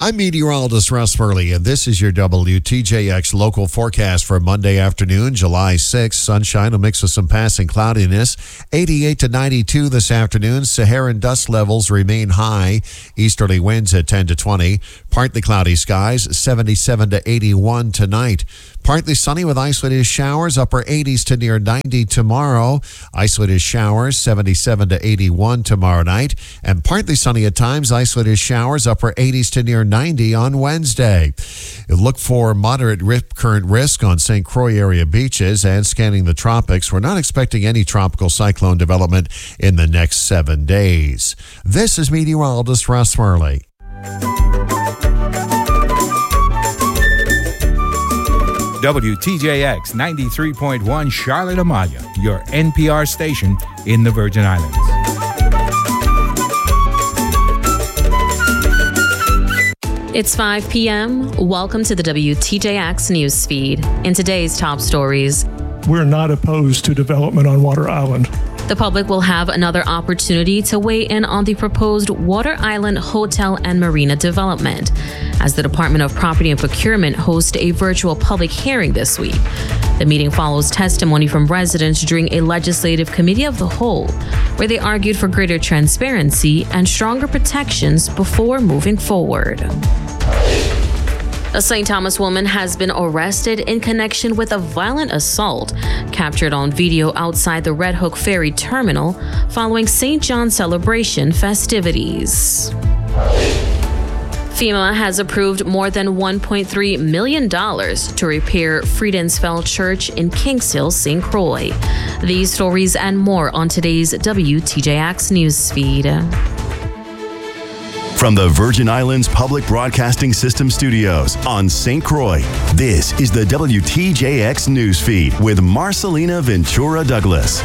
I'm meteorologist Russ Furley, and this is your WTJX local forecast for Monday afternoon, July 6th. Sunshine, a mix of some passing cloudiness. 88 to 92 this afternoon. Saharan dust levels remain high. Easterly winds at 10 to 20. Partly cloudy skies, 77 to 81 tonight. Partly sunny with isolated showers, upper 80s to near 90 tomorrow. Isolated showers, 77 to 81 tomorrow night. And partly sunny at times, isolated showers, upper 80s to near 90 on Wednesday. Look for moderate rip current risk on St. Croix area beaches and scanning the tropics. We're not expecting any tropical cyclone development in the next 7 days. This is meteorologist Russ Furley. WTJX 93.1 Charlotte Amalia, your NPR station in the Virgin Islands. It's 5 p.m. Welcome to the WTJX news feed. In today's top stories, we're not opposed to development on Water Island. The public will have another opportunity to weigh in on the proposed Water Island Hotel and Marina development, as the Department of Property and Procurement hosts a virtual public hearing this week. The meeting follows testimony from residents during a legislative committee of the whole, where they argued for greater transparency and stronger protections before moving forward. A St. Thomas woman has been arrested in connection with a violent assault captured on video outside the Red Hook Ferry Terminal following St. John's celebration festivities. FEMA has approved more than $1.3 million to repair Friedensfeld Church in Kings Hill, St. Croix. These stories and more on today's WTJX newsfeed. From the Virgin Islands Public Broadcasting System studios on St. Croix, this is the WTJX newsfeed with Marcelina Ventura Douglas.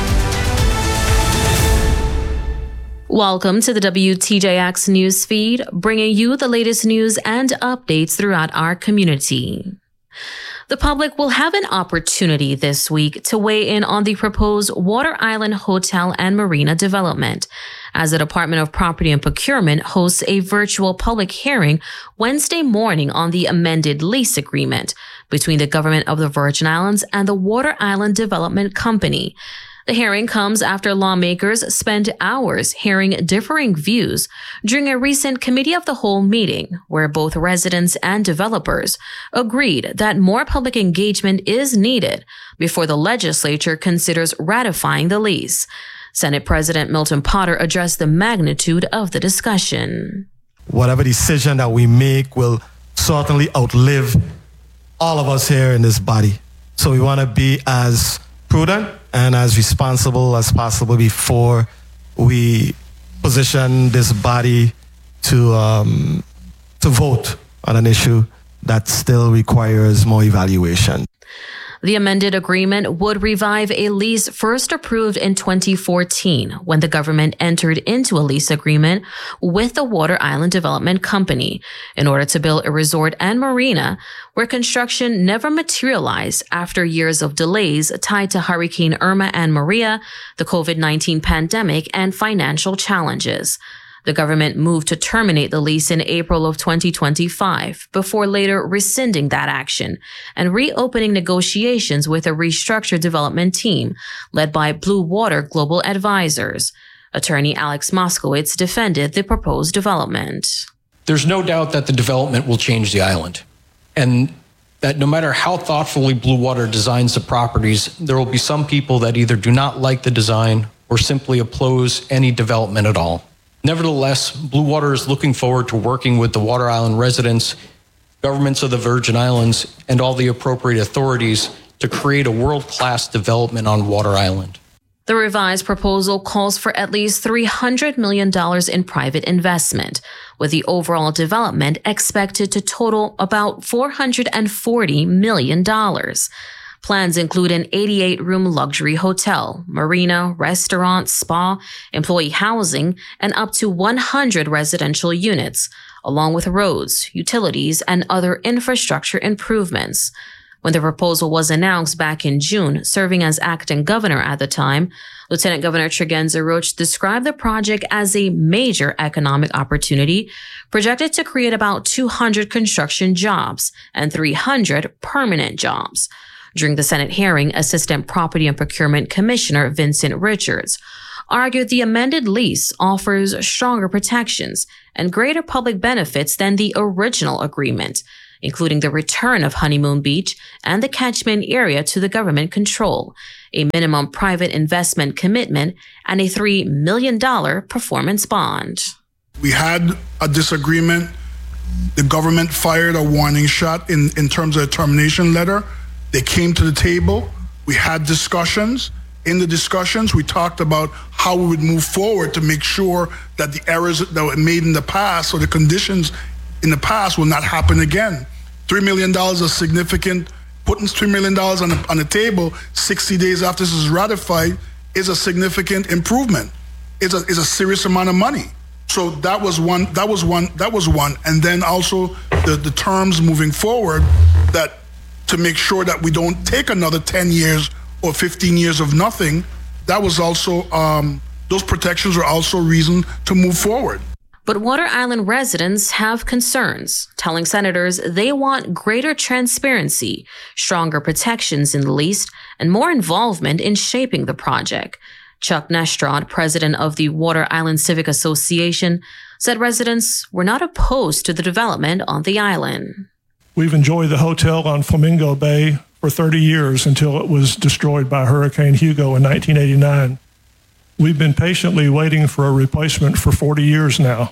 Welcome to the WTJX newsfeed, bringing you the latest news and updates throughout our community. The public will have an opportunity this week to weigh in on the proposed Water Island Hotel and Marina development, as the Department of Property and Procurement hosts a virtual public hearing Wednesday morning on the amended lease agreement between the government of the Virgin Islands and the Water Island Development Company. The hearing comes after lawmakers spent hours hearing differing views during a recent Committee of the Whole meeting, where both residents and developers agreed that more public engagement is needed before the legislature considers ratifying the lease. Senate President Milton Potter addressed the magnitude of the discussion. Whatever decision that we make will certainly outlive all of us here in this body. So we want to be as prudent and as responsible as possible before we position this body to vote on an issue that still requires more evaluation. The amended agreement would revive a lease first approved in 2014 when the government entered into a lease agreement with the Water Island Development Company in order to build a resort and marina where construction never materialized after years of delays tied to Hurricane Irma and Maria, the COVID-19 pandemic, and financial challenges. The government moved to terminate the lease in April of 2025 before later rescinding that action and reopening negotiations with a restructured development team led by Blue Water Global Advisors. Attorney Alex Moskowitz defended the proposed development. There's no doubt that the development will change the island, and that no matter how thoughtfully Blue Water designs the properties, there will be some people that either do not like the design or simply oppose any development at all. Nevertheless, Blue Water is looking forward to working with the Water Island residents, governments of the Virgin Islands, and all the appropriate authorities to create a world-class development on Water Island. The revised proposal calls for at least $300 million in private investment, with the overall development expected to total about $440 million. Plans include an 88-room luxury hotel, marina, restaurant, spa, employee housing, and up to 100 residential units, along with roads, utilities, and other infrastructure improvements. When the proposal was announced back in June, serving as acting governor at the time, Lieutenant Governor Tregenza Roach described the project as a major economic opportunity, projected to create about 200 construction jobs and 300 permanent jobs. During the Senate hearing, Assistant Property and Procurement Commissioner Vincent Richards argued the amended lease offers stronger protections and greater public benefits than the original agreement, including the return of Honeymoon Beach and the catchment area to the government control, a minimum private investment commitment, and a $3 million performance bond. We had a disagreement. The government fired a warning shot in terms of a termination letter. They came to the table. We had discussions. In the discussions, we talked about how we would move forward to make sure that the errors that were made in the past or the conditions in the past will not happen again. $3 million is significant. Putting $3 million on the table 60 days after this is ratified is a significant improvement. It's a serious amount of money. So that was one. And then also the terms moving forward, that to make sure that we don't take another 10 years or 15 years of nothing. That was also, those protections were also reason to move forward. But Water Island residents have concerns, telling senators they want greater transparency, stronger protections in the lease, and more involvement in shaping the project. Chuck Nestrod, president of the Water Island Civic Association, said residents were not opposed to the development on the island. We've enjoyed the hotel on Flamingo Bay for 30 years until it was destroyed by Hurricane Hugo in 1989. We've been patiently waiting for a replacement for 40 years now.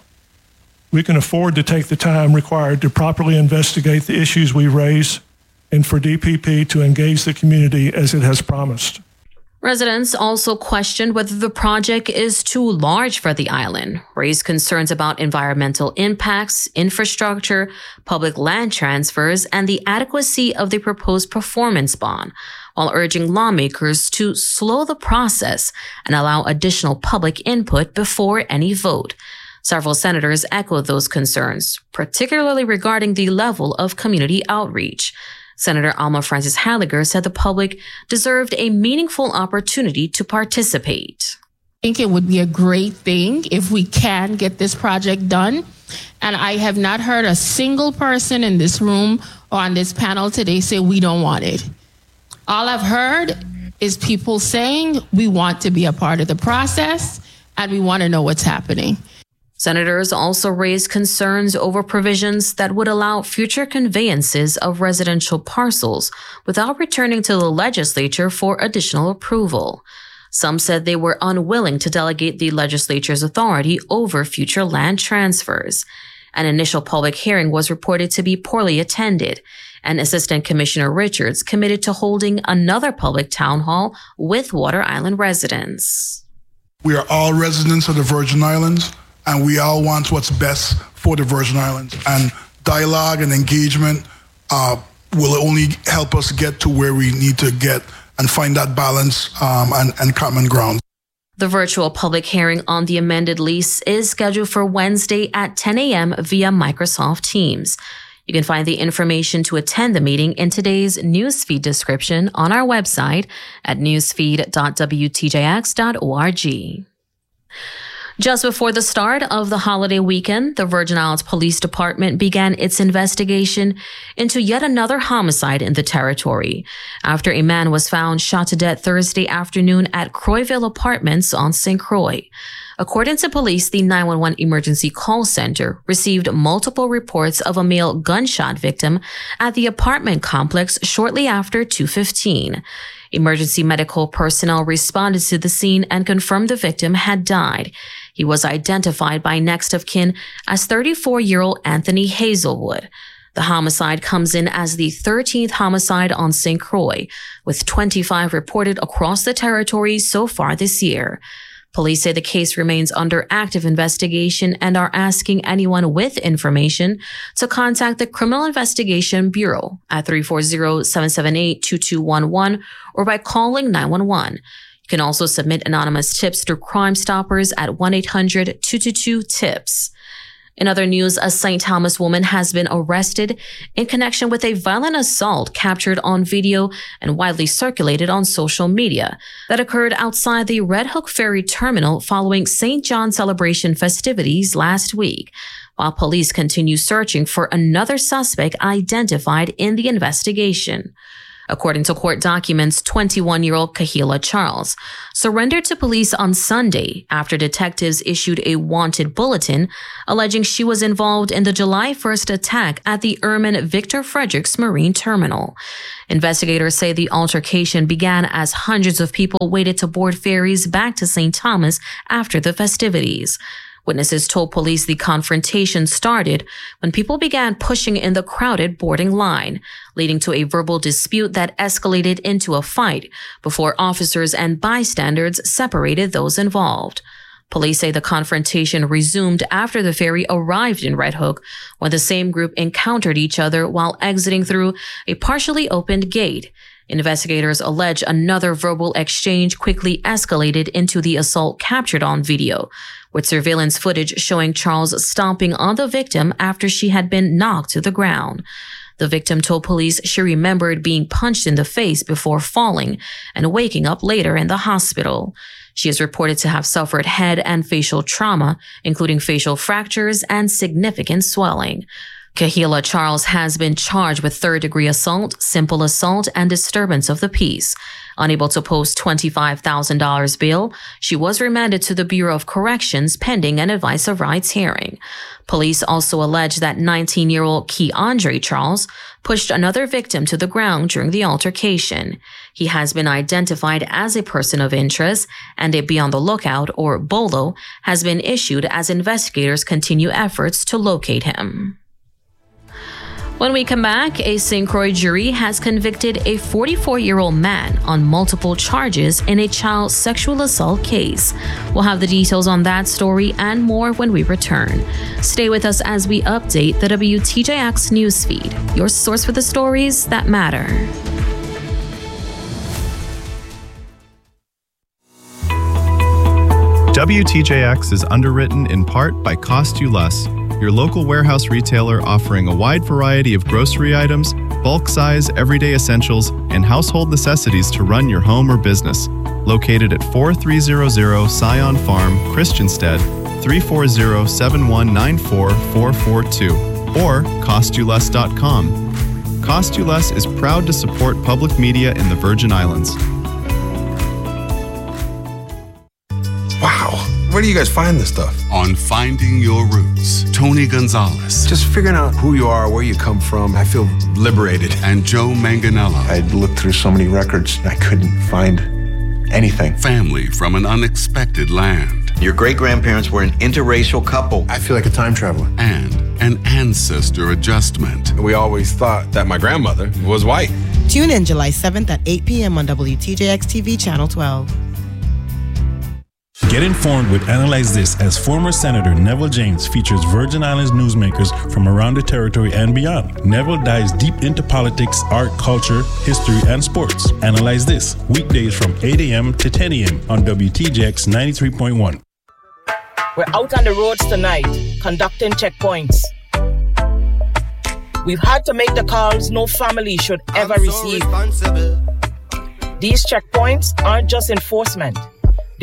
We can afford to take the time required to properly investigate the issues we raise and for DPP to engage the community as it has promised. Residents also questioned whether the project is too large for the island, raised concerns about environmental impacts, infrastructure, public land transfers, and the adequacy of the proposed performance bond, while urging lawmakers to slow the process and allow additional public input before any vote. Several senators echoed those concerns, particularly regarding the level of community outreach. Senator Alma Francis Halliger said the public deserved a meaningful opportunity to participate. I think it would be a great thing if we can get this project done. And I have not heard a single person in this room or on this panel today say we don't want it. All I've heard is people saying we want to be a part of the process and we want to know what's happening. Senators also raised concerns over provisions that would allow future conveyances of residential parcels without returning to the legislature for additional approval. Some said they were unwilling to delegate the legislature's authority over future land transfers. An initial public hearing was reported to be poorly attended, and Assistant Commissioner Richards committed to holding another public town hall with Water Island residents. We are all residents of the Virgin Islands, and we all want what's best for the Virgin Islands. And dialogue and engagement will only help us get to where we need to get and find that balance and common ground. The virtual public hearing on the amended lease is scheduled for Wednesday at 10 a.m. via Microsoft Teams. You can find the information to attend the meeting in today's newsfeed description on our website at newsfeed.wtjx.org. Just before the start of the holiday weekend, the Virgin Islands Police Department began its investigation into yet another homicide in the territory after a man was found shot to death Thursday afternoon at Croyville Apartments on St. Croix. According to police, the 911 emergency call center received multiple reports of a male gunshot victim at the apartment complex shortly after 2:15. Emergency medical personnel responded to the scene and confirmed the victim had died. He was identified by next of kin as 34-year-old Anthony Hazelwood. The homicide comes in as the 13th homicide on St. Croix, with 25 reported across the territory so far this year. Police say the case remains under active investigation and are asking anyone with information to contact the Criminal Investigation Bureau at 340-778-2211 or by calling 911. You can also submit anonymous tips through Crime Stoppers at 1-800-222-TIPS. In other news, a St. Thomas woman has been arrested in connection with a violent assault captured on video and widely circulated on social media that occurred outside the Red Hook Ferry Terminal following St. John celebration festivities last week, while police continue searching for another suspect identified in the investigation. According to court documents, 21-year-old Kahila Charles surrendered to police on Sunday after detectives issued a wanted bulletin alleging she was involved in the July 1st attack at the Ehrman Victor Fredericks Marine Terminal. Investigators say the altercation began as hundreds of people waited to board ferries back to St. Thomas after the festivities. Witnesses told police the confrontation started when people began pushing in the crowded boarding line, leading to a verbal dispute that escalated into a fight before officers and bystanders separated those involved. Police say the confrontation resumed after the ferry arrived in Red Hook, when the same group encountered each other while exiting through a partially opened gate. Investigators allege another verbal exchange quickly escalated into the assault captured on video, with surveillance footage showing Charles stomping on the victim after she had been knocked to the ground. The victim told police she remembered being punched in the face before falling and waking up later in the hospital. She is reported to have suffered head and facial trauma, including facial fractures and significant swelling. Kahila Charles has been charged with third-degree assault, simple assault, and disturbance of the peace. Unable to post $25,000 bail, she was remanded to the Bureau of Corrections pending an advice of rights hearing. Police also allege that 19-year-old Keandre Charles pushed another victim to the ground during the altercation. He has been identified as a person of interest, and a Be on the Lookout, or BOLO, has been issued as investigators continue efforts to locate him. When we come back, a St. Croix jury has convicted a 44-year-old man on multiple charges in a child sexual assault case. We'll have the details on that story and more when we return. Stay with us as we update the WTJX newsfeed, your source for the stories that matter. WTJX is underwritten in part by Cost You Less, your local warehouse retailer offering a wide variety of grocery items, bulk size, everyday essentials, and household necessities to run your home or business. Located at 4300 Scion Farm, Christiansted, 340-7194442, or CostYouLess.com. Cost You Less is proud to support public media in the Virgin Islands. Wow. Where do you guys find this stuff? On Finding Your Roots, Tony Gonzalez. Just figuring out who you are, where you come from, I feel liberated. And Joe Manganello. I'd looked through so many records, I couldn't find anything. Family from an unexpected land. Your great-grandparents were an interracial couple. I feel like a time traveler. And an ancestor adjustment. We always thought that my grandmother was white. Tune in July 7th at 8 p.m. on WTJX TV Channel 12. Get informed with Analyze This, as former Senator Neville James features Virgin Islands newsmakers from around the territory and beyond. Neville dives deep into politics, art, culture, history, and sports. Analyze This, weekdays from 8 a.m. to 10 a.m. on WTJX 93.1. We're out on the roads tonight, conducting checkpoints. We've had to make the calls no family should ever receive. These checkpoints aren't just enforcement.